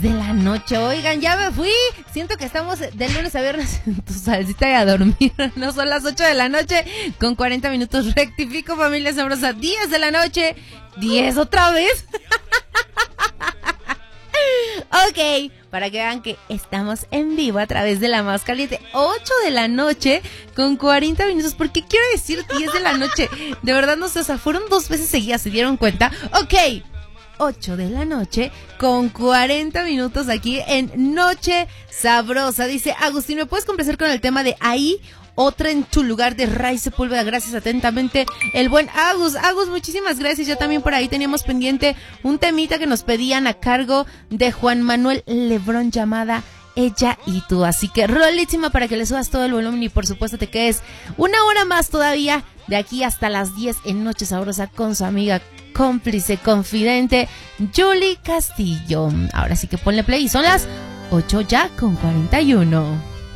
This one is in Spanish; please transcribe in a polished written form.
de la noche. Oigan, ya me fui. Siento que estamos de lunes a viernes en tu salsita y a dormir. No son las 8 de la noche con 40 minutos. Rectifico, familia sabrosa. 10 de la noche. 10 otra vez. Ok, para que vean que estamos en vivo a través de la más caliente. 8 de la noche con 40 minutos. ¿Por qué quiero decir 10 de la noche? De verdad no sé, o sea, fueron 2 veces seguidas, ¿se dieron cuenta? Ok, 8 de la noche con 40 minutos aquí en Noche Sabrosa. Dice Agustín, ¿me puedes complacer con el tema de Ahí? Otra en tu lugar de Ray Sepúlveda. Gracias atentamente, el buen Agus. Agus, muchísimas gracias. Ya también por ahí teníamos pendiente un temita que nos pedían a cargo de Juan Manuel Lebrón, llamada Ella y Tú. Así que rolísima para que le subas todo el volumen y por supuesto te quedes una hora más todavía de aquí hasta las 10 en Noche Sabrosa con su amiga, cómplice, confidente, Julie Castillo. Ahora sí que ponle play y son las 8 ya con 41.